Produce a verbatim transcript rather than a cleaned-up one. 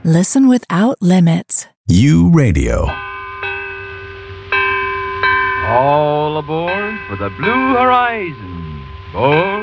Listen without limits. U Radio. All aboard for the Blue Horizon. Go